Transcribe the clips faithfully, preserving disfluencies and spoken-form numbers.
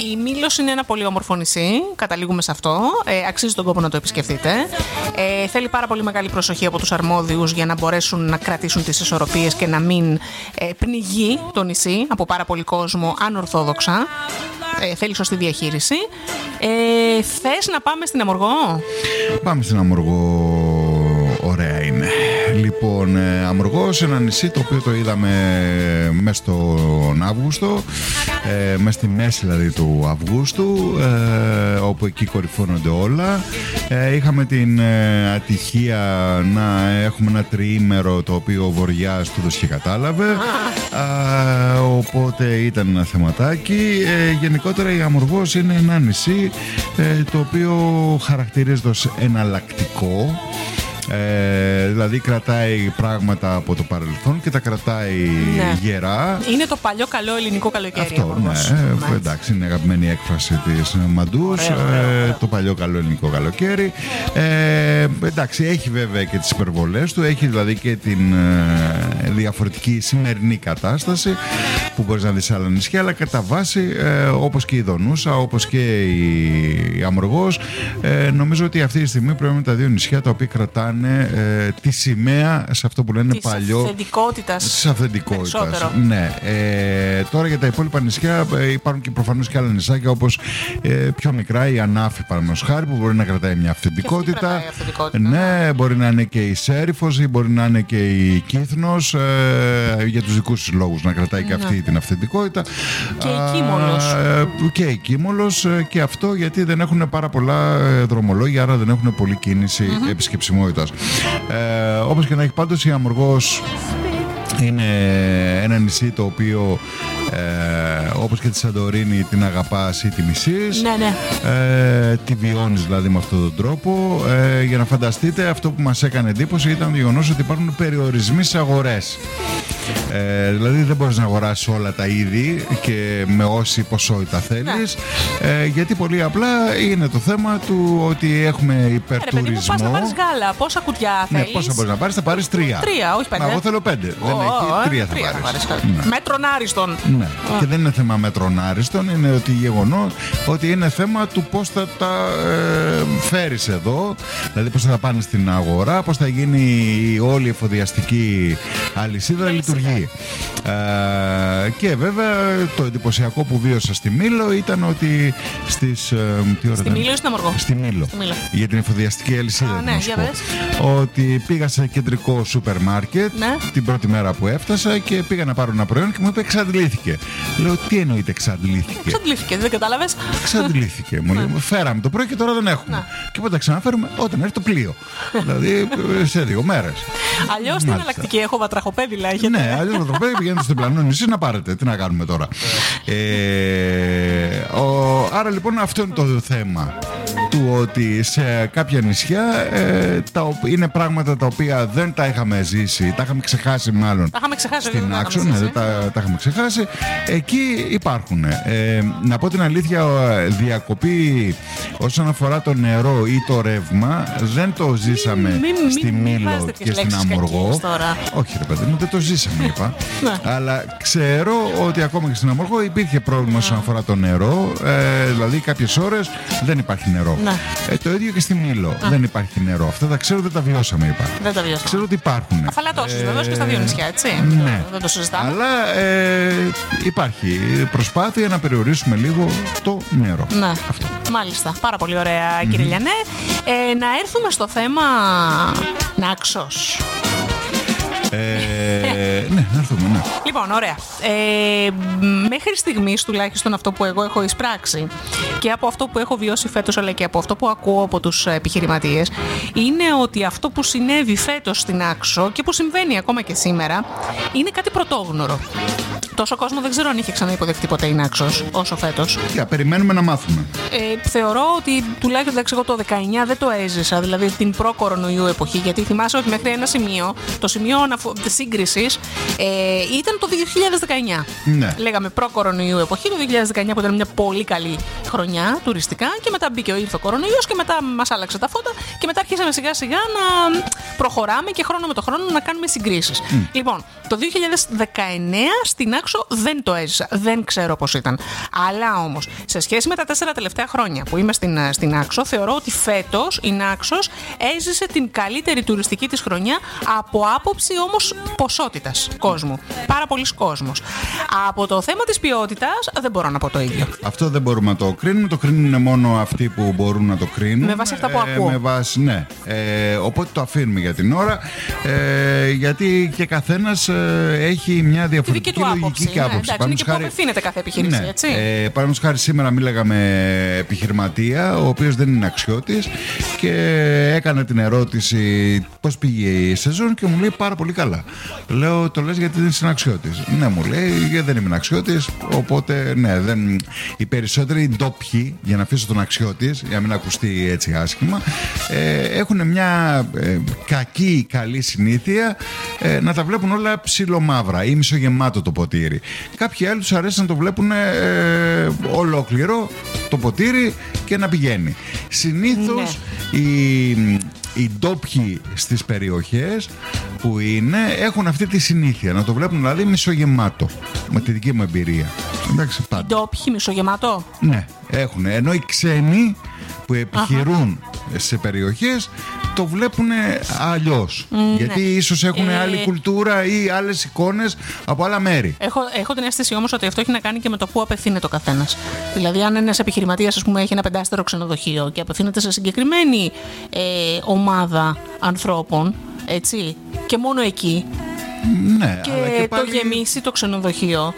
Η Μήλος είναι ένα πολύ όμορφο νησί, καταλήγουμε σε αυτό. Ε, αξίζει τον κόπο να το επισκεφτείτε. Ε, θέλει πάρα πολύ μεγάλη προσοχή από τους αρμόδιους για να μπορέσουν να κρατήσουν τις ισορροπίες και να μην ε, πνιγεί το νησί από πάρα πολύ κόσμο ανορθόδοξα. Ε, θέλει σωστή διαχείριση. Ε, θες να πάμε στην Αμοργό? Πάμε στην Αμοργό. Ωραία είναι. Λοιπόν, ε, Αμοργός, ένα νησί το οποίο το είδαμε μέσα στον Αύγουστο, ε, μέσα στη μέση δηλαδή του Αυγούστου, ε, όπου εκεί κορυφώνονται όλα. Ε, είχαμε την ε, ατυχία να έχουμε ένα τριήμερο το οποίο ο Βοριάς του δώσε και κατάλαβε, ε, οπότε ήταν ένα θεματάκι. Ε, γενικότερα η Αμοργός είναι ένα νησί ε, το οποίο χαρακτηρίζεται ως εναλλακτικό. Ε, δηλαδή κρατάει πράγματα από το παρελθόν και τα κρατάει ναι. γερά. Είναι το παλιό καλό ελληνικό καλοκαίρι. Αυτό, ναι, ε, εντάξει, είναι αγαπημένη έκφραση της Μαντούς. Ωραίο, ωραίο, ωραίο. Ε, το παλιό καλό ελληνικό καλοκαίρι. Ε, εντάξει, έχει βέβαια και τις υπερβολές του. Έχει δηλαδή και την ε, διαφορετική σημερινή κατάσταση που μπορείς να δεις σε άλλα νησιά, αλλά κατά βάση ε, όπως και η Δονούσα, όπως και η Αμοργός, ε, νομίζω ότι αυτή τη στιγμή πρέπει με τα δύο νησιά τα οποία κρατάνε Ε, τη σημαία σε αυτό που λένε της παλιό αυθεντικότητας. Της αυθεντικότητας. Ναι. Ε, τώρα για τα υπόλοιπα νησιά ε, υπάρχουν και προφανώς και άλλα νησάκια όπως ε, πιο μικρά, η Ανάφη παραδείγματος χάρη, που μπορεί να κρατάει μια αυθεντικότητα. Κρατάει αυθεντικότητα. Ναι, μπορεί να είναι και η Σέριφος ή μπορεί να είναι και η Κύθνος, ε, για τους δικούς τους λόγους να κρατάει και αυτή ναι. την αυθεντικότητα. Και η Κίμολος. Ε, και η Κίμολος ε, και αυτό γιατί δεν έχουν πάρα πολλά ε, δρομολόγια, άρα δεν έχουν πολλή κίνηση mm-hmm. επισκεψιμότητας. Ε, όπως και να έχει, πάντως η Αμοργός είναι ένα νησί το οποίο ε, όπως και τη Σαντορίνη την αγαπάς ή τη μισείς. Ναι, ναι. Ε, τη βιώνεις δηλαδή με αυτόν τον τρόπο. Ε, για να φανταστείτε, αυτό που μας έκανε εντύπωση ήταν το γεγονός ότι υπάρχουν περιορισμοί σε αγορές. Ε, δηλαδή δεν μπορείς να αγοράσεις όλα τα είδη και με όση ποσότητα θέλεις, ε, γιατί πολύ απλά είναι το θέμα του ότι έχουμε υπερτουρισμό. Ρε παιδί μου, πας να πάρεις γάλα, πόσα κουτιά θέλεις? Ναι, πόσα μπορείς να πάρεις? Θα πάρεις τρία. Τρία, όχι πέντε. Μα εγώ θέλω πέντε. Oh, δεν έχει, τρία θα τρία πάρεις. Θα πάρεις. Ναι. Μέτρον άριστον. Ναι. Oh. Και δεν είναι θέμα μέτρον άριστον, είναι ότι γεγονός ότι είναι θέμα του πώς θα τα ε, φέρεις εδώ, δηλαδή πώς θα τα πάνε στην αγορά, πώς θα γίνει η όλη εφοδιαστική αλυσίδα λειτουργεί. Ε, και βέβαια το εντυπωσιακό που βίωσα στη Μήλο ήταν ότι στις... Ε, τι ώρα στη ήταν? Μήλο ή στην Αμοργό? Στη Μήλο. Στη Μήλο. Για την εφοδιαστική αλυσίδα. Α, ναι, για πες. Ότι πήγα σε κεντρικό σούπερ μάρκετ ναι. την πρώτη μέρα που έφτασα και πήγα να πάρω ένα προϊόν και μου είπε εξαντλήθηκε. Λέω, τι εννοείται εξαντλήθηκε? Εξαντλήθηκε, δεν κατάλαβες? Εξαντλήθηκε. Μου λέει, φέραμε το πρωί και τώρα δεν έχουμε. Να. Και πότε τα ξαναφέρουμε? Όταν έρθει το πλοίο. Δηλαδή σε δύο μέρες. Αλλιώς την εναλλακτική, έχω βατραχοπέδιλα. Έχετε. Ναι, αλλιώς βατραχοπέδιλα πηγαίνετε στο πλανό νησί να πάρετε. Τι να κάνουμε τώρα? ε, ο, άρα λοιπόν αυτό είναι το θέμα. Του ότι σε κάποια νησιά ε, τα, είναι πράγματα τα οποία δεν τα είχαμε ζήσει, τα είχαμε ξεχάσει μάλλον. Τα είχαμε ξεχάσει, στην Άξο, ναι, δεν τα, τα είχαμε ξεχάσει. Εκεί υπάρχουν. Ε, να πω την αλήθεια, διακοπή όσον αφορά το νερό ή το ρεύμα δεν το ζήσαμε μη, μη, στη Μήλο και στην Αμοργό. Όχι ρε παιδί μου, δεν το ζήσαμε είπα. Αλλά ξέρω ότι ακόμα και στην Αμοργό υπήρχε πρόβλημα όσον αφορά το νερό. Ε, δηλαδή κάποιες ώρες δεν υπάρχει νερό. Ε, το ίδιο και στη Μήλο. Α. Δεν υπάρχει νερό. Αυτά τα ξέρω, δεν τα βιώσαμε, είπα. Δεν τα βιώσαμε. Ξέρω ότι υπάρχουν. Αφαλατώσεις ε, βεβαίως και στα δύο νησιά, έτσι. Ναι. Δεν το συζητάμε. Αλλά ε, υπάρχει προσπάθεια να περιορίσουμε λίγο το νερό. Ναι. Αυτό. Μάλιστα. Πάρα πολύ ωραία, mm-hmm. κύριε Λιανέ. Ε, να έρθουμε στο θέμα Νάξος. Ε, ναι, να έρθουμε, ναι. Λοιπόν, ωραία. Ε, μέχρι στιγμής, τουλάχιστον αυτό που εγώ έχω εισπράξει και από αυτό που έχω βιώσει φέτος, αλλά και από αυτό που ακούω από τους επιχειρηματίες, είναι ότι αυτό που συνέβη φέτος στην Άξο και που συμβαίνει ακόμα και σήμερα είναι κάτι πρωτόγνωρο. Τόσο κόσμο δεν ξέρω αν είχε ξαναυποδεχτεί ποτέ η Νάξος όσο φέτος. Για, περιμένουμε να μάθουμε. Ε, θεωρώ ότι τουλάχιστον εντάξει, εγώ το δεκαεννιά δεν το έζησα, δηλαδή την προ-κορονοϊού εποχή, γιατί θυμάσαι ότι μέχρι ένα σημείο, το σημείο σύγκρισης ε, ήταν το δύο χιλιάδες δεκαεννιά. Ναι. Λέγαμε προ-κορονοϊού εποχή, το δύο χιλιάδες δεκαεννιά που ήταν μια πολύ καλή χρονιά τουριστικά, και μετά μπήκε ο ήρθε ο κορονοϊός και μετά μας άλλαξε τα φώτα και μετά αρχίσαμε σιγά σιγά να προχωράμε και χρόνο με το χρόνο να κάνουμε συγκρίσεις. Mm. Λοιπόν, το δύο χιλιάδες δεκαεννιά στην Άξο άξο, δεν το έζησα. Δεν ξέρω πώς ήταν. Αλλά όμως, σε σχέση με τα τέσσερα τελευταία χρόνια που είμαι στην, στην Άξο, θεωρώ ότι φέτος η Νάξος έζησε την καλύτερη τουριστική της χρονιά από άποψη όμως ποσότητας κόσμου. Πάρα πολλοί κόσμος. Από το θέμα της ποιότητας δεν μπορώ να πω το ίδιο. Αυτό δεν μπορούμε να το κρίνουμε. Το κρίνουν μόνο αυτοί που μπορούν να το κρίνουν. Με βάση αυτά που ε, ακούω. Με βάση, ναι. Ε, οπότε το αφήνουμε για την ώρα. Ε, γιατί και καθένας ε, έχει μια διαφορετική λογική και άποψη. Ναι, εντάξει, είναι και που απευθύνεται κάθε επιχείρηση, ναι, έτσι. Ε, Παραδείγματος χάρη, σήμερα μίλαγα με επιχειρηματία, ο οποίος δεν είναι αξιώτης, και έκανα την ερώτηση πώς πήγε η σεζόν και μου λέει πάρα πολύ καλά. Λέω, το λες γιατί δεν είσαι αξιώτης? Ναι, μου λέει, γιατί δεν είμαι αξιώτης. Οπότε, ναι, δεν... οι περισσότεροι ντόπιοι, για να αφήσω τον αξιώτης, για να μην ακουστεί έτσι άσχημα, ε, έχουν μια ε, κακή, καλή συνήθεια ε, να τα βλέπουν όλα ψιλομαύρα ή μισογεμάτο το ποτήρι. Κάποιοι άλλοι τους αρέσει να το βλέπουν ε, ολόκληρο το ποτήρι και να πηγαίνει. Συνήθως ναι. οι, οι ντόπιοι στις περιοχές που είναι έχουν αυτή τη συνήθεια να το βλέπουν δηλαδή μισογεμάτο, με τη δική μου εμπειρία. Εντάξει, οι ντόπιοι μισογεμάτο? Ναι, έχουν. Ενώ οι ξένοι που επιχειρούν Αχα. σε περιοχές το βλέπουν αλλιώς. Mm, γιατί ναι. ίσως έχουν ε... άλλη κουλτούρα ή άλλες εικόνες από άλλα μέρη. Έχω, έχω την αίσθηση όμως ότι αυτό έχει να κάνει και με το πού απευθύνεται ο καθένας. Δηλαδή, αν ένας επιχειρηματίας, ας πούμε, έχει ένα πεντάστερο ξενοδοχείο και απευθύνεται σε συγκεκριμένη ε, ομάδα ανθρώπων, έτσι, και μόνο εκεί, ναι, και, αλλά και πάλι... το γεμίσει το ξενοδοχείο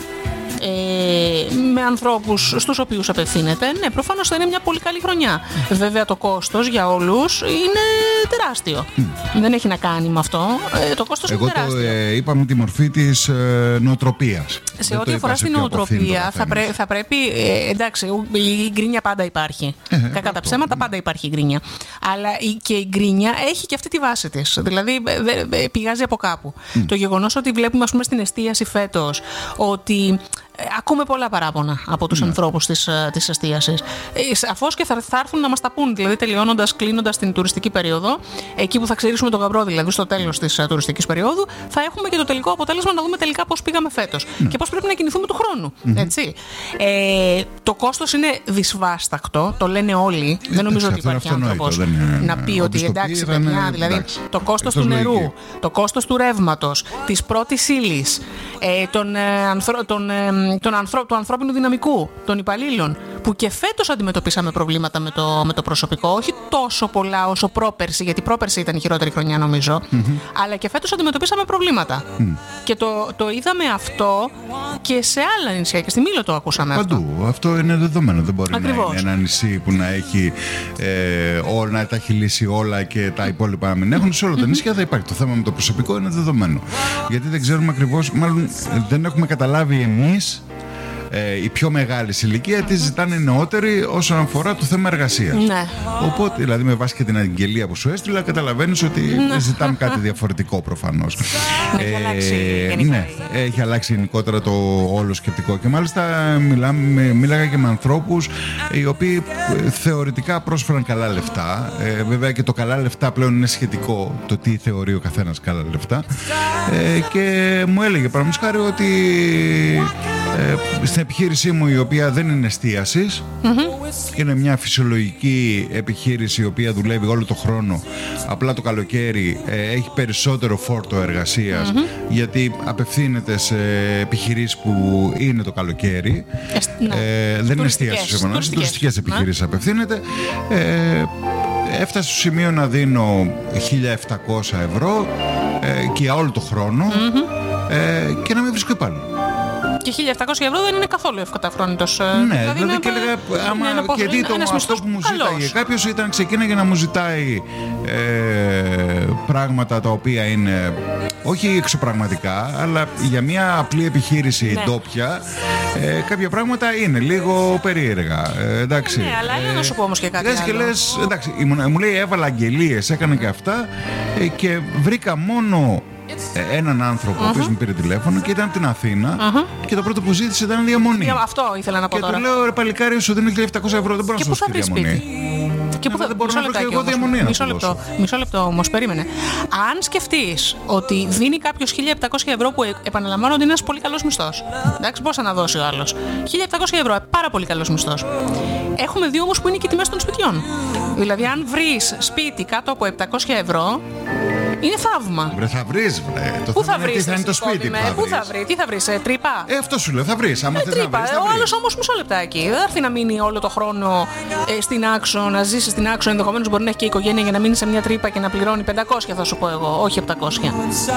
Ε, με ανθρώπους στους οποίους απευθύνεται, ναι, προφανώς θα είναι μια πολύ καλή χρονιά. Mm. Βέβαια το κόστος για όλους είναι τεράστιο. Mm. Δεν έχει να κάνει με αυτό. Ε, το κόστος Εγώ είναι τεράστιο. Εγώ το ε, είπα με τη μορφή της ε, νοοτροπίας. Σε ό,τι αφορά στην νοοτροπία θα, πρέ, θα πρέπει, ε, εντάξει, η γκρίνια πάντα υπάρχει. Ε, Κακά τα ψέματα, πάντα υπάρχει η γκρίνια. Αλλά η, και η γκρίνια έχει και αυτή τη βάση της. Δηλαδή δε, δε, πηγάζει από κάπου. Mm. Το γεγονός ότι βλέπουμε, ας πούμε, στην εστίαση φέτος ότι Ε, ακούμε πολλά παράπονα από τους ναι. ανθρώπους της, της εστίασης. Ε, σαφώς και θα, θα έρθουν να μας τα πούν, δηλαδή τελειώνοντας, κλείνοντας την τουριστική περίοδο, εκεί που θα ξυρίσουμε τον γαμπρό, δηλαδή στο τέλος της uh, τουριστικής περίοδου, θα έχουμε και το τελικό αποτέλεσμα να δούμε τελικά πώς πήγαμε φέτος ναι. και πώς πρέπει να κινηθούμε του χρόνου. Mm-hmm. Έτσι. Ε, το κόστος είναι δυσβάστακτο, το λένε όλοι. Ε, δεν νομίζω ότι υπάρχει άνθρωπος να πει ότι εντάξει, παιδιά, δηλαδή εντάξει. το κόστος του νερού, λογική. το κόστος του ρεύματος, της πρώτης ύλης, ε, των, ε, ανθρω, των ε, Τον ανθρω... του ανθρώπινου δυναμικού, των υπαλλήλων, που και φέτος αντιμετωπίσαμε προβλήματα με το, με το προσωπικό, όχι τόσο πολλά όσο πρόπερση, γιατί πρόπερση ήταν η χειρότερη χρονιά νομίζω, mm-hmm. αλλά και φέτος αντιμετωπίσαμε προβλήματα. Mm. Και το, το είδαμε αυτό και σε άλλα νησιά, και στη Μήλο το ακούσαμε. Παντού. Αυτό, αυτό είναι δεδομένο. Δεν μπορεί Ακριβώς. να είναι ένα νησί που να έχει ε, όλα, να τα έχει λύσει όλα και τα υπόλοιπα να μην έχουν. Σε όλα τα νησιά θα υπάρχει. Το θέμα με το προσωπικό είναι δεδομένο. Γιατί δεν ξέρουμε ακριβώς, μάλλον δεν έχουμε καταλάβει εμείς, Ε, οι πιο μεγάλη ηλικία τι ζητάνε οι νεότεροι όσον αφορά το θέμα εργασίας. Ναι. Οπότε, δηλαδή, με βάση και την αγγελία που σου έστειλα, καταλαβαίνεις ότι ναι. ζητάμε κάτι διαφορετικό προφανώς. Έχει ε, αλλάξει γενικότερα. Ναι, έχει αλλάξει γενικότερα το όλο σκεπτικό. Και μάλιστα μιλάμε, μίλαγα και με ανθρώπους οι οποίοι θεωρητικά πρόσφεραν καλά λεφτά. Ε, βέβαια και το καλά λεφτά πλέον είναι σχετικό, το τι θεωρεί ο καθένας καλά λεφτά. Ε, και μου έλεγε παραδείγματος χάρη ότι ε, στην επιχείρησή μου, η οποία δεν είναι εστίασης, mm-hmm. είναι μια φυσιολογική επιχείρηση η οποία δουλεύει όλο το χρόνο, απλά το καλοκαίρι ε, έχει περισσότερο φόρτο εργασίας, mm-hmm. γιατί απευθύνεται σε επιχειρήσεις που είναι το καλοκαίρι, Εσ, ε, δεν είναι εστίασης, σε τουριστικές επιχειρήσεις ναι. απευθύνεται. ε, Έφτασε στο σημείο να δίνω χίλια επτακόσια ευρώ ε, και για όλο το χρόνο, mm-hmm. ε, και να μην βρίσκω υπάλληλο. Και χίλια επτακόσια ευρώ δεν είναι καθόλου ευκαταφρόνητος. Ναι, δηλαδή, δηλαδή και έλεγα, άμα είναι και δει το αυτό που μου ζήταγε κάποιος ήταν ξεκίναγε να μου ζητάει ε, πράγματα τα οποία είναι όχι εξωπραγματικά, αλλά για μια απλή επιχείρηση ναι. ντόπια, ε, κάποια πράγματα είναι λίγο περίεργα. Ε, εντάξει. Ναι, αλλά έλα ε, να σου πω όμως και κάτι λες άλλο. Και λες, εντάξει, μου λέει έβαλα αγγελίες, έκανα και αυτά ε, και βρήκα μόνο έναν άνθρωπο, uh-huh. ο οποίος μου πήρε τηλέφωνο και ήταν από την Αθήνα, uh-huh. και το πρώτο που ζήτησε ήταν διαμονή. Για, αυτό ήθελα να πω και τώρα. Και του λέω, ρε παλικάρι, σου δίνω χίλια επτακόσια ευρώ, δεν μπορώ να σου δώσω διαμονή. Και που θα, δεν μπορώ να βρω εγώ διαμονή. Μισό λεπτό, μισό λεπτό όμως, περίμενε. Αν σκεφτείς ότι δίνει κάποιος χίλια επτακόσια ευρώ, που επαναλαμβάνω ότι είναι ένας πολύ καλός μισθός. Εντάξει, πόσα να δώσει ο άλλος. χίλια επτακόσια ευρώ, πάρα πολύ καλός μισθός. Έχουμε δει όμως που είναι και οι τιμές των σπιτιών. Δηλαδή, αν βρεις σπίτι κάτω από επτακόσια ευρώ, είναι θαύμα. Βρε, θα βρεις, βρε. Το Πού θα βρεις, θα είναι το σπίτι. Με, πού θα βρεις, τι θα βρεις, ε, τρύπα. Ε, αυτό σου λέω, θα βρεις. Άμα ε, θες τρύπα. να βρεις, θα ο βρεις. άλλος όμως μισό λεπτάκι. Δεν θα έρθει να μείνει όλο το χρόνο ε, στην Άξο, να ζήσει στην Άξο. Ενδεχομένως μπορεί να έχει και οικογένεια για να μείνει σε μια τρύπα και να πληρώνει πεντακόσια, θα σου πω εγώ, όχι επτακόσια.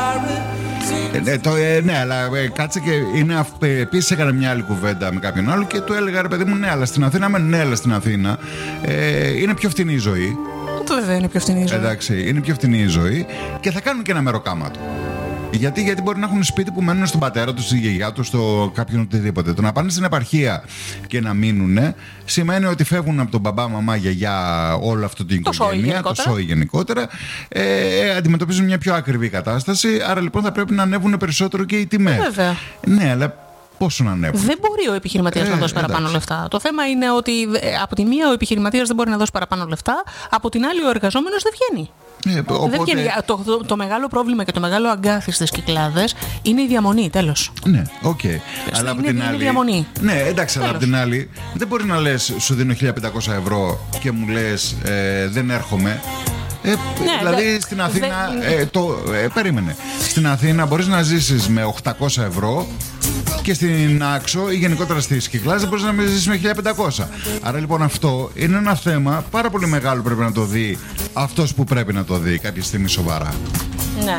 Ε, ναι, το, ε, ναι, αλλά ε, κάτσε και είναι. Ε, Επίσης έκανα μια άλλη κουβέντα με κάποιον άλλο και του έλεγα, ρε παιδί μου, ναι, αλλά στην Αθήνα, με ναι, αλλά στην Αθήνα ε, είναι πιο φτηνή η ζωή. Το δεν είναι πιο φτηνή η ζωή. Εντάξει, είναι πιο φτηνή η ζωή και θα κάνουν και ένα μεροκάματο. Γιατί, γιατί μπορεί να έχουν σπίτι που μένουν στον πατέρα του, στη γιαγιά του, στο κάποιον οτιδήποτε. Το να πάνε στην επαρχία και να μείνουν σημαίνει ότι φεύγουν από τον μπαμπά, μαμά, γιαγιά, όλο αυτό την οικογένεια, το σόι γενικότερα. Ε, αντιμετωπίζουν μια πιο ακριβή κατάσταση. Άρα λοιπόν θα πρέπει να ανέβουν περισσότερο και οι τιμές. Βέβαια. Ναι, αλλά πόσο να ανέβουν. Δεν μπορεί ο επιχειρηματίας ε, να δώσει εντάξει. παραπάνω λεφτά. Το θέμα είναι ότι από τη μία ο επιχειρηματίας δεν μπορεί να δώσει παραπάνω λεφτά, από την άλλη ο εργαζόμενος δεν βγαίνει. Ε, οπότε... δεν βγαίνει. Το, το, το μεγάλο πρόβλημα και το μεγάλο αγκάθι στις Κυκλάδες είναι η διαμονή, τέλος. Ναι, οκ. Okay. Αλλά από είναι, την είναι άλλη. Διαμονή. Ναι, εντάξει, αλλά από την άλλη δεν μπορεί να λες σου δίνω χίλια πεντακόσια ευρώ και μου λες ε, δεν έρχομαι. Ε, ναι, δηλαδή δε, στην Αθήνα. Δε... Ε, το, ε, περίμενε. Στην Αθήνα μπορείς να ζήσεις με οκτακόσια ευρώ και στην Άξο ή γενικότερα στις Κυκλάδες μπορείς να μην ζήσεις με χίλια πεντακόσια. Άρα λοιπόν αυτό είναι ένα θέμα πάρα πολύ μεγάλο. Πρέπει να το δει αυτός που πρέπει να το δει κάποια στιγμή σοβαρά. Ναι.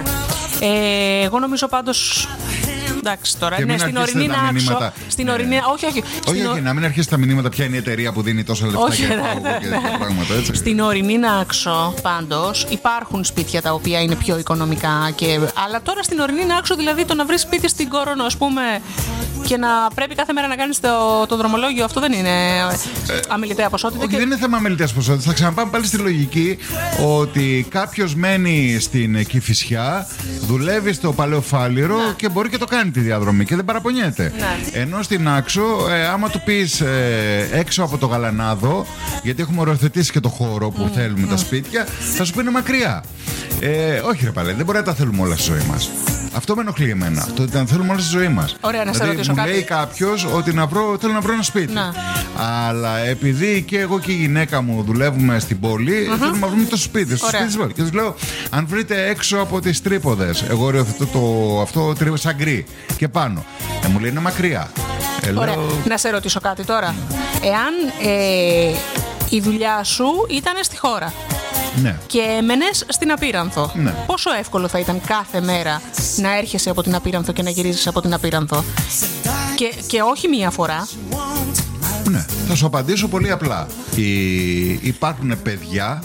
Ε, εγώ νομίζω πάντως. Εντάξει τώρα, ναι, στην ορεινή Άξο. Στην ναι. ορεινή. Όχι, όχι. Όχι, όχι, να μην αρχίσει τα μηνύματα ποια είναι η εταιρεία που δίνει τόσα λεφτά όχι, και, ναι, ναι, και ναι. πράγματα έτσι. Στην ορεινή Άξο πάντως υπάρχουν σπίτια τα οποία είναι πιο οικονομικά. Και... Αλλά τώρα στην ορεινή Άξο, δηλαδή το να βρεις σπίτι στην Κόρονο, ας πούμε, και να πρέπει κάθε μέρα να κάνεις το, το δρομολόγιο, αυτό δεν είναι ε, αμεληταία ποσότητα. Όχι, και... δεν είναι θέμα αμεληταίας ποσότητας. Θα ξαναπάμε πάλι στη λογική ότι κάποιος μένει στην Κηφισιά, δουλεύει στο Παλαιό Φάληρο ναι. και μπορεί και το κάνει τη διαδρομή και δεν παραπονιέται. Ναι. Ενώ στην Άξο, ε, άμα του πεις ε, έξω από το Γαλανάδο, γιατί έχουμε οριοθετήσει και το χώρο που mm. θέλουμε mm. τα σπίτια, θα σου πει είναι μακριά. Ε, όχι ρε παλέ, δεν μπορεί να τα θέλουμε όλα στη ζωή μας. Αυτό με ενοχλεί εμένα. Το ότι τα θέλουμε όλα στη ζωή μας. Ωραία, να σε δηλαδή, ρωτήσω μου κάτι. λέει κάποιος ότι να βρω, θέλω να βρω ένα σπίτι. Να. Αλλά επειδή και εγώ και η γυναίκα μου δουλεύουμε στην πόλη, mm-hmm. θέλουμε να βρούμε το σπίτι. Στο σπίτι της πόλης. Και τους λέω, αν βρείτε έξω από τις τρίποδες, εγώ οριοθετώ το αυτό τρίποδες σαν γκρι και πάνω. Ε, μου λέει είναι μακριά. Ε, Ωραία. Λέω... Να σε ρωτήσω κάτι τώρα. Εάν ε, η δουλειά σου ήταν στη χώρα. Ναι. Και έμενες στην Απείρανθο. Ναι. Πόσο εύκολο θα ήταν κάθε μέρα να έρχεσαι από την Απείρανθο και να γυρίζεις από την Απείρανθο. Και, και όχι μία φορά. Ναι, θα σου απαντήσω πολύ απλά. Υ, υπάρχουν παιδιά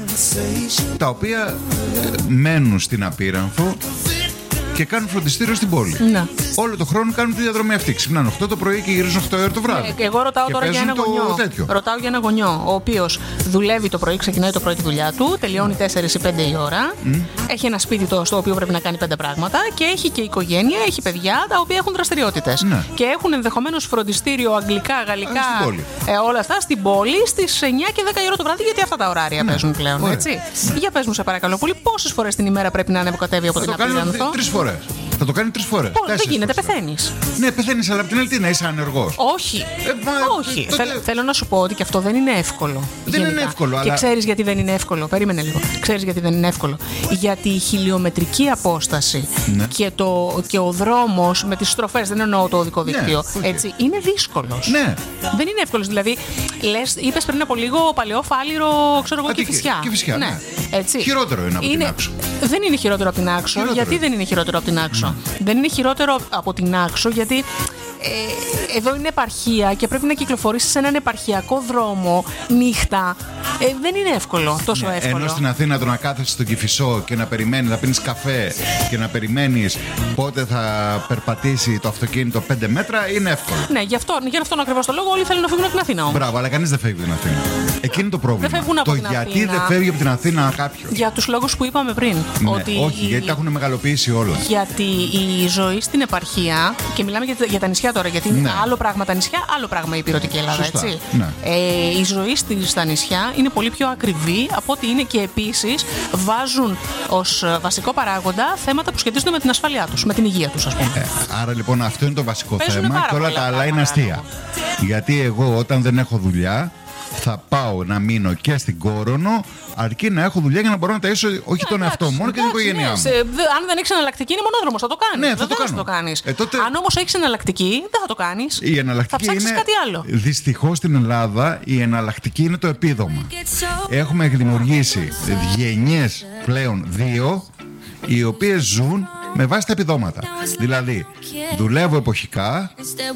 τα οποία μένουν στην Απείρανθο και κάνουν φροντιστήριο στην πόλη. Ναι. Όλο τον χρόνο κάνουν τη διαδρομή αυτή. Ξυπνάνε οκτώ το πρωί και γυρίζουν οκτώ ώρα το βράδυ. Ναι, εγώ ρωτάω και τώρα για ένα γονιό. Τέτοιο. Ρωτάω για ένα γονιό, ο οποίος δουλεύει το πρωί, ξεκινάει το πρωί τη δουλειά του, τελειώνει τέσσερις ή πέντε η ώρα, mm. έχει ένα σπίτι το, στο οποίο πρέπει να κάνει πέντε πράγματα και έχει και οικογένεια, έχει παιδιά τα οποία έχουν δραστηριότητες. Ναι. Και έχουν ενδεχομένως φροντιστήριο αγγλικά, γαλλικά, ε, όλα αυτά στην πόλη στις εννιά και δέκα η ώρα το βράδυ, γιατί αυτά τα ωράρια ναι. παίζουν πλέον. Ωραία. Έτσι. Ναι. Για πες μου, σε παρακαλώ πολύ, πόσες φορές την ημέρα πρέπει να ανεβοκατεύει από την Απείρανθο? Τρεις φορές. Θα το κάνει τρεις φορές. Πώς, δεν γίνεται, πεθαίνεις. Ναι, πεθαίνεις, αλλά απ' την άλλη τι, να είσαι ανεργός. Όχι. Ε, μα, Όχι. τότε... Θέλ, θέλω να σου πω ότι και αυτό δεν είναι εύκολο. Δεν γενικά. είναι εύκολο. Και αλλά... ξέρεις γιατί δεν είναι εύκολο. Περίμενε λίγο. Ξέρεις γιατί δεν είναι εύκολο. Γιατί η χιλιομετρική απόσταση ναι. και, το, και ο δρόμος με τις στροφές, δεν εννοώ το οδικό δίκτυο, ναι, okay. έτσι, είναι δύσκολος. Ναι. Δεν είναι εύκολος. Δηλαδή, λες, είπες πριν από λίγο Παλαιό Φάληρο, ξέρω εγώ, Κηφισιά. Κηφισιά, ναι. Έτσι. Χειρότερο είναι από είναι... την Άξο. Δεν είναι χειρότερο από την Άξο. Χειρότερο. Γιατί δεν είναι χειρότερο από την Άξο. Mm. Δεν είναι χειρότερο από την Άξο γιατί ε, εδώ είναι επαρχία και πρέπει να κυκλοφορήσεις σε έναν επαρχιακό δρόμο νύχτα. Ε, δεν είναι εύκολο, τόσο ναι, εύκολο. Ενώ στην Αθήνα το να κάθεσαι στον Κηφισό και να περιμένεις, να πίνεις καφέ και να περιμένεις πότε θα περπατήσει το αυτοκίνητο πέντε μέτρα είναι εύκολο. Ναι, γι' αυτό, γι' αυτόν ακριβώς το λόγο όλοι θέλουν να φύγουν από την Αθήνα. Όμως. Μπράβο, αλλά κανείς δεν φεύγει από την Αθήνα. Εκείνη είναι το πρόβλημα. Δεν φεύγουν από το την γιατί Αθήνα. δεν φεύγει από την Αθήνα κάποιος. Για τους λόγους που είπαμε πριν. Ναι, ότι όχι, γιατί τα έχουν μεγαλοποιήσει όλα. Γιατί η ζωή στην επαρχία, και μιλάμε για, για τα νησιά τώρα, γιατί είναι ναι. άλλο πράγμα τα νησιά, άλλο πράγμα η υπηρετική Ελλάδα. Σωστά, έτσι. ναι. Ε, η ζωή στα νησιά είναι πολύ πιο ακριβή από ό,τι είναι, και επίσης βάζουν ως βασικό παράγοντα θέματα που σχετίζονται με την ασφάλειά τους, με την υγεία τους, ας πούμε. Ε, άρα λοιπόν αυτό είναι το βασικό Παίζουν θέμα, και όλα τα άλλα είναι αστεία. Γιατί εγώ όταν δεν έχω δουλειά θα πάω να μείνω και στην Κόρονο, αρκεί να έχω δουλειά για να μπορώ να ταΐσω όχι ναι, τον εαυτό μόνο, και την οικογένειά μου. Ναι, σε, αν δεν έχεις εναλλακτική, είναι μονόδρομος, θα το κάνεις. Ναι, θα το κάνω. Θα το κάνεις. Ε, τότε... Αν όμως έχεις εναλλακτική, δεν θα το κάνεις. Η εναλλακτική θα ψάξεις είναι... κάτι άλλο. Δυστυχώς στην Ελλάδα η εναλλακτική είναι το επίδομα. Έχουμε δημιουργήσει γενιές πλέον δύο, οι οποίες ζουν με βάση τα επιδόματα. Δηλαδή, δουλεύω εποχικά,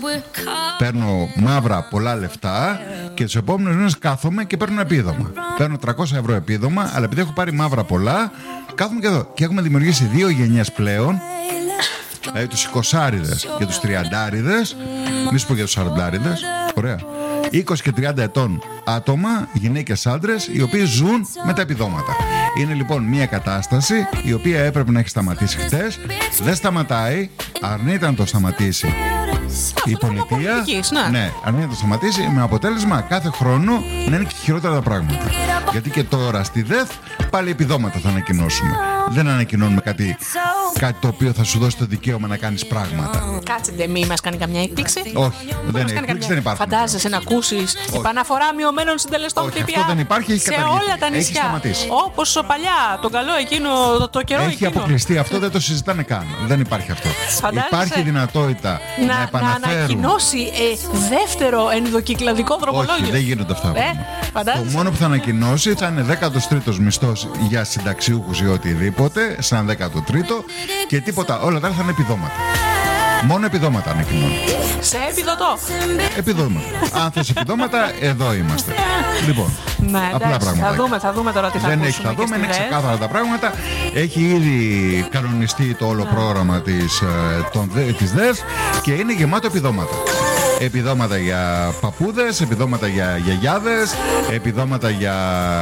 παίρνω μαύρα πολλά λεφτά και τους επόμενους μήνες κάθομαι και παίρνω επίδομα. Παίρνω τριακόσια ευρώ επίδομα, αλλά επειδή έχω πάρει μαύρα πολλά, κάθομαι και εδώ. Και έχουμε δημιουργήσει δύο γενιές πλέον, δηλαδή τους εικοσάριδες και τους τριαντάριδες, μη σου πω για τους σαραντάριδες, ωραία. είκοσι και τριάντα ετών άτομα, γυναίκες, άντρες, οι οποίοι ζουν με τα επιδόματα. Είναι λοιπόν μια κατάσταση η οποία έπρεπε να έχει σταματήσει χτες. Δεν σταματάει, αρνείται να το σταματήσει η πολιτεία. Ναι, ναι αρνείται να το σταματήσει, με αποτέλεσμα κάθε χρόνο να είναι και χειρότερα τα πράγματα. Γιατί και τώρα στη ΔΕΘ πάλι επιδόματα θα ανακοινώσουμε. Δεν ανακοινώνουμε κάτι, κάτι το οποίο θα σου δώσει το δικαίωμα να κάνεις πράγματα. Κάτσε, ντε, μη μας κάνει καμιά έκπληξη. Όχι, δεν, έκπληξη, καμιά... δεν υπάρχει. Φαντάζεσαι να ακούσεις επαναφορά μειωμένων συντελεστών Όχι, ΦΠΑ. Αυτό δεν υπάρχει, έχει σε καταργηθεί. όλα τα νησιά. Όπως παλιά, τον καλό εκείνο, το, το καιρό έχει εκείνο. Έχει αποκλειστεί αυτό, δεν το συζητάνε καν. Δεν υπάρχει αυτό. Φαντάζεσαι Υπάρχει δυνατότητα να, να επαναφέρουν. Να ανακοινώσει ε, δεύτερο ενδοκυκλαδικό δρομολόγιο. Όχι, δεν γίνονται αυτά. Ε, το μόνο που θα ανακοινώσει θα είναι δέκατος τρίτος μισθός για συνταξιούχους ή οτιδήποτε, σαν δέκατο τρίτο, και τίποτα. Όλα τα άλλα θα είναι επιδόματα. Μόνο επιδόματα ανακοινώνουν. Σε επιδοτώ. Επιδόματα. Αν θες επιδόματα, εδώ είμαστε. Λοιπόν, ναι, απλά εντάξει, πράγματα. Θα δούμε, θα δούμε τώρα τι θα Δεν ακούσουμε. έχει, θα δούμε, είναι ξεκάθαρα τα πράγματα. Έχει ήδη κανονιστεί το όλο πρόγραμμα της, των, της ΔΕΣ και είναι γεμάτο επιδόματα. Επιδόματα για παππούδες, επιδόματα για γιαγιάδες, επιδόματα για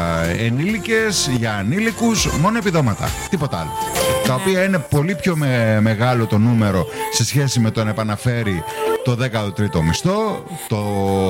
ενήλικες, για ανήλικους, μόνο επιδόματα, τίποτα άλλο. Τα οποία είναι πολύ πιο με, μεγάλο το νούμερο σε σχέση με το να επαναφέρει το δέκατο τρίτο μισθό, το,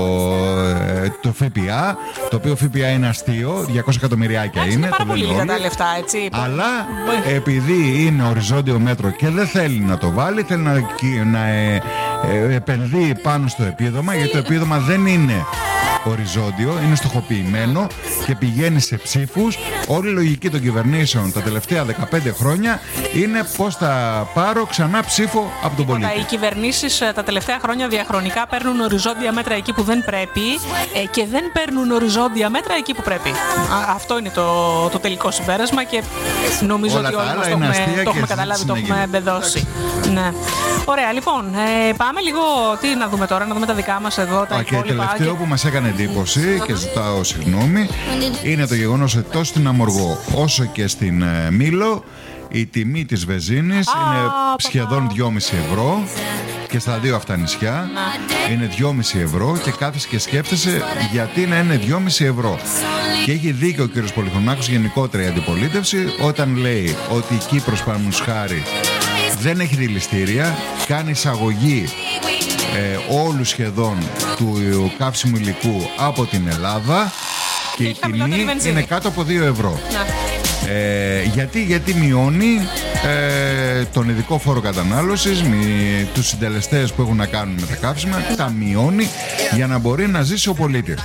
το ΦΠΑ, το οποίο ΦΠΑ είναι αστείο, διακόσια εκατομμυριάκια είναι. Είναι πάρα πολύ λίγα τα λεφτά, έτσι. Αλλά επειδή είναι οριζόντιο μέτρο και δεν θέλει να το βάλει, θέλει να, να ε, ε, επενδύει πάνω στο επίδομα, γιατί το επίδομα δεν είναι οριζόντιο, είναι στοχοποιημένο και πηγαίνει σε ψήφους. Όλη η λογική των κυβερνήσεων τα τελευταία δεκαπέντε χρόνια είναι πώς θα πάρω ξανά ψήφο από τον πολίτη. Οι κυβερνήσεις τα τελευταία χρόνια διαχρονικά παίρνουν οριζόντια μέτρα εκεί που δεν πρέπει ε, και δεν παίρνουν οριζόντια μέτρα εκεί που πρέπει. Α, αυτό είναι το, το τελικό συμπέρασμα και νομίζω όλα ότι όλοι μας το έχουμε, το έχουμε καταλάβει, το έχουμε εμπεδώσει. Ναι. Ωραία, λοιπόν, ε, πάμε λίγο τι να δούμε τώρα, να δούμε τα δικά μας εδώ, τα Α, υπόλοιπα. Και τελευταίο και... που μας έκανε εντύπωση και ζητάω συγγνώμη είναι το γεγονός ότι τόσο στην Αμοργό όσο και στην ε, Μήλο η τιμή της βενζίνης ah, είναι σχεδόν δυόμισι ευρώ και στα δύο αυτά νησιά nah. είναι δυόμισι ευρώ και κάθεσαι και σκέφτεσαι γιατί να είναι δυόμισι ευρώ. Και έχει δίκιο ο κύριος Πολυχρονάκος, γενικότερα η αντιπολίτευση, όταν λέει ότι η Κύπρος, παραδείγματος χάρη, δεν έχει δηληστήρια, κάνει εισαγωγή ε, όλου σχεδόν του καύσιμου υλικού από την Ελλάδα και η τιμή είναι κάτω από δύο ευρώ. Ε, γιατί, γιατί μειώνει ε, τον ειδικό φόρο κατανάλωσης, μη, τους συντελεστές που έχουν να κάνουν με τα καύσιμα, τα μειώνει για να μπορεί να ζήσει ο πολίτης.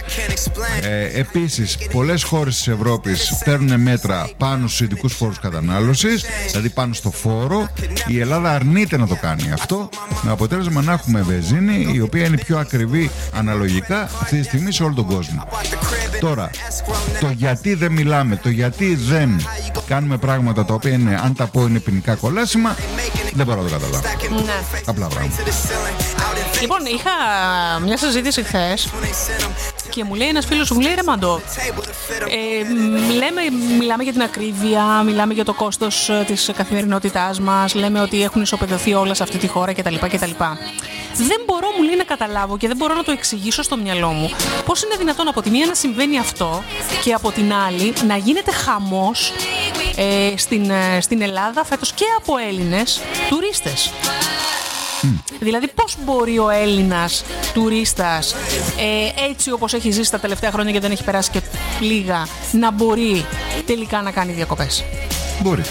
Ε, επίσης, πολλές χώρες της Ευρώπης παίρνουν μέτρα πάνω στους ειδικούς φόρους κατανάλωσης, δηλαδή πάνω στο φόρο. Η Ελλάδα αρνείται να το κάνει αυτό, με αποτέλεσμα να έχουμε βενζίνη η οποία είναι πιο ακριβή αναλογικά αυτή τη στιγμή σε όλο τον κόσμο. Τώρα, το γιατί δεν μιλάμε, το γιατί δεν κάνουμε πράγματα τα οποία είναι, αν τα πω, είναι ποινικά κολάσιμα, δεν μπορώ να το καταλάβω. Ναι. Απλά πράγματα. Λοιπόν, είχα μια συζήτηση χθες και μου λέει ένας φίλος, μου λέει ρε Μαντώ, ε, λέμε, μιλάμε για την ακρίβεια, μιλάμε για το κόστος της καθημερινότητάς μας, λέμε ότι έχουν ισοπεδωθεί όλα σε αυτή τη χώρα κτλ. κτλ. Δεν μπορώ, μου λέει, να καταλάβω και δεν μπορώ να το εξηγήσω στο μυαλό μου πώς είναι δυνατόν από τη μία να συμβαίνει αυτό και από την άλλη να γίνεται χαμός ε, στην, ε, στην Ελλάδα φέτος και από Έλληνες τουρίστες. Mm. Δηλαδή πώς μπορεί ο Έλληνας τουρίστας ε, έτσι όπως έχει ζήσει τα τελευταία χρόνια και δεν έχει περάσει και λίγα να μπορεί τελικά να κάνει διακοπές? Μπορεί.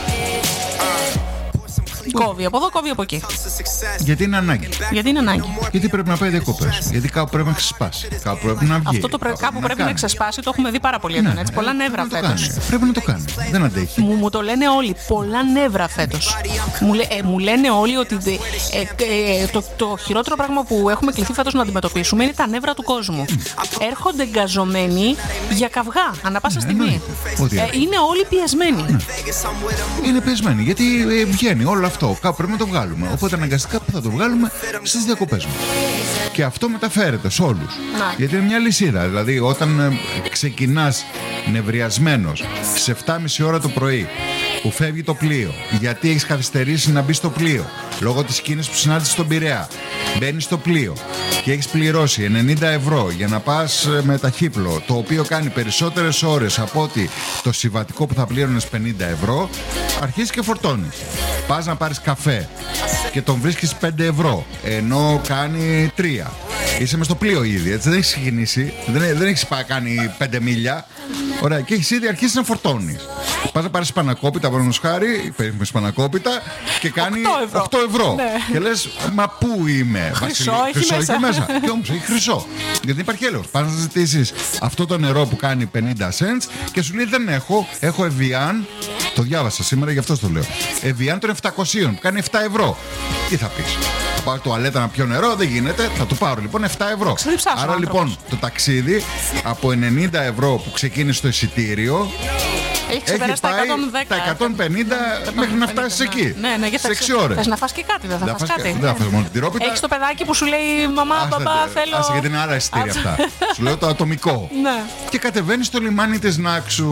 Κόβει από εδώ, κόβει από εκεί. Γιατί είναι ανάγκη. Γιατί είναι ανάγκη. Γιατί πρέπει να πάει διακοπές. Γιατί κάπου πρέπει να ξεσπάσει. Κάπου πρέπει να βγει. Αυτό το πρέ... κάπου, κάπου να πρέπει κάνει. να ξεσπάσει, το έχουμε δει πάρα πολύ έντονα. Ναι, πολλά νεύρα φέτος. Πρέπει να το κάνει. Δεν αντέχει. Μου, μου το λένε όλοι. Πολλά νεύρα φέτος. Μου, ε, μου λένε όλοι ότι ε, ε, το, το χειρότερο πράγμα που έχουμε κληθεί φέτος να αντιμετωπίσουμε είναι τα νεύρα του κόσμου. Mm. Έρχονται εγκαζωμένοι για καυγά ανά πάσα ναι, στιγμή. Ε, είναι όλοι πιεσμένοι. Ναι. Είναι πιεσμένοι γιατί ε, βγαίνει όλο αυτό. Κάπου πρέπει να το βγάλουμε. Οπότε αναγκαστικά θα το βγάλουμε στις διακοπές μας. Και αυτό μεταφέρεται σε όλους. Να. Γιατί είναι μια λυσίδα. Δηλαδή, όταν ε, ξεκινάς νευριασμένος στις επτά και μισή ώρα το πρωί που φεύγει το πλοίο, γιατί έχεις καθυστερήσει να μπει στο πλοίο λόγω της κίνησης που συνάντησες στον Πειραιά, μπαίνεις στο πλοίο και έχεις πληρώσει ενενήντα ευρώ για να πας με ταχύπλο, το οποίο κάνει περισσότερες ώρες από ότι το συμβατικό που θα πλήρωνες πενήντα ευρώ, αρχίζεις και φορτώνεις. Πας να πάρεις καφέ και τον βρίσκεις πέντε ευρώ, ενώ κάνει τρία. Είσαι μες στο πλοίο ήδη, έτσι, δεν έχεις ξεκινήσει, δεν, δεν έχεις πάει, κάνει πέντε μίλια. Ωραία, και έχεις ήδη αρχίσει να φορτώνεις. Πας να πάρεις σπανακόπιτα, παραδείγματος χάρη, περίφημη σπανακόπιτα, και κάνει οκτώ ευρώ. Ναι. Και λες, μα πού είμαι, Χρυσό, Βασίλη, έχει χρυσό μέσα. έχει μέσα. Και όμως έχει χρυσό. Γιατί δεν υπάρχει έλεγχος. Πας να ζητήσεις αυτό το νερό που κάνει πενήντα cents και σου λέει δεν έχω, έχω Evian. Το διάβασα σήμερα, γι' αυτό το λέω. Evian των επτακόσια που κάνει επτά ευρώ. Τι θα πεις? Θα πάω τουαλέτα να πιω νερό, δεν γίνεται. Θα του πάρω λοιπόν επτά ευρώ. Άρα λοιπόν το ταξίδι από ενενήντα ευρώ που ξεκίνησε το εισιτήριο έχει ξεπεράσει τα εκατόν δέκα. Τα εκατόν πενήντα μέχρι να φτάσεις ναι. εκεί. Ναι, ναι, σε έξι ώρες. Θες να φας και κάτι, δεν θα, θα φας κάτι. Δεν θα φας μόνο την τυρόπιτα. Έχεις το παιδάκι που σου λέει μαμά, άσε, μπαμπά, θέλω. Άσε, γιατί είναι άλλα εισιτήρια αυτά. Σου λέω το ατομικό. Ναι. Και κατεβαίνεις στο λιμάνι της Νάξου.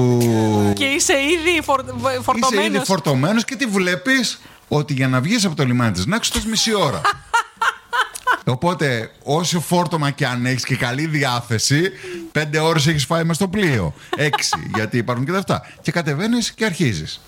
Και είσαι ήδη φορ... φορτωμένος. Είσαι ήδη φορτωμένος και τι βλέπεις? Ότι για να βγεις από το λιμάνι της Νάξου θες μισή ώρα. Οπότε, όσο φόρτωμα και αν έχεις και καλή διάθεση, πέντε ώρες έχεις φάει μες στο πλοίο. Έξι, γιατί υπάρχουν και τα αυτά. Και κατεβαίνεις και αρχίζεις.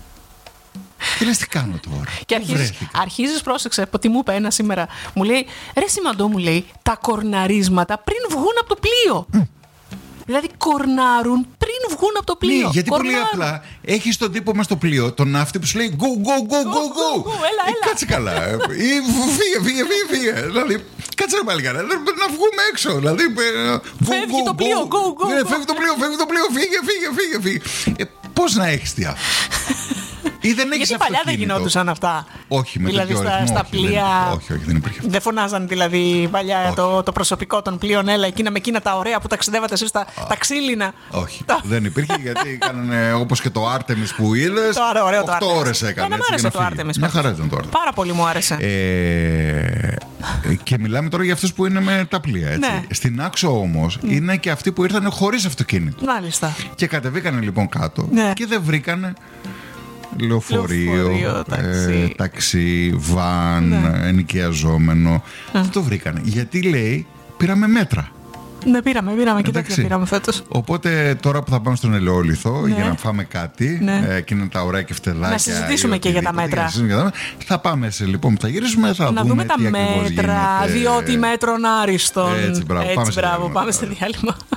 Και λες τι κάνω τώρα? Και αρχίζεις, αρχίζεις, πρόσεξε, τι μου είπε ένα σήμερα. Μου λέει, ρε Σιμαντό, μου λέει, τα κορναρίσματα πριν βγουν από το πλοίο. Mm. Δηλαδή κορνάρουν πριν βγουν από το πλοίο. Ναι, γιατί κορνάρουν. Πολύ απλά έχεις τον τύπο μες στο πλοίο, τον ναύτη που σου λέει go, go, go, go, go. go, go, go. Έλα, έλα. Κάτσε καλά. Ή φύγε, φύγε, φύγε, φύγε. Δηλαδή, κάτσε να πάλι καλά. Να βγούμε έξω. Δηλαδή, φεύγει το πλοίο, go, go, ναι, go. φεύγει το πλοίο, φεύγει το πλοίο, φύγε, φύγε, φύγε, φύγε. Ε, πώς να έχεις τι αυτό? Ή δεν έχεις γιατί παλιά δεν γινόντουσαν αυτά? Όχι, με δηλαδή τέτοιο στα, αριθμό, στα όχι, πλοία. Δεν, όχι, όχι, δεν υπήρχε. Δεν φωνάζαν δηλαδή παλιά το, το προσωπικό των πλοίων, έλα εκείνα με εκείνα τα ωραία που ταξιδεύατε εσείς τα, τα ξύλινα. Όχι, δεν υπήρχε γιατί κάνανε όπως και το Artemis που είδες. Τώρα, ωραίο το οκτώ ώρες έκανε. Εμένα μου άρεσε το Artemis. Μια χαρά ήταν το Artemis. Πάρα πολύ μου άρεσε. Ε, και μιλάμε τώρα για αυτούς που είναι με τα πλοία. Έτσι. Ναι. Στην Άξο όμως mm. είναι και αυτοί που ήρθαν χωρίς αυτοκίνητο. Μάλιστα. Και κατεβήκανε λοιπόν κάτω ναι. και δεν βρήκανε λεωφορείο, λεωφορείο ταξί. Ε, ταξί, βαν, ναι. ενοικιαζόμενο. Δεν mm. το βρήκανε. Γιατί λέει πήραμε μέτρα. Ναι, πήραμε, πήραμε και τέτοια πήραμε φέτος. Οπότε τώρα που θα πάμε στον Ελαιόλιθο ναι. για να φάμε κάτι, ναι. ε, και είναι τα ωραία και φτεδάκια. Να συζητήσουμε και για τα μέτρα. Για θα πάμε σε λοιπόν, θα γυρίσουμε, θα να δούμε, δούμε τα τι μέτρα, γίνεται. διότι μέτρον άριστον. Έτσι, μπράβο, Έτσι, πάμε, μπράβο, σε πάμε σε διάλειμμα.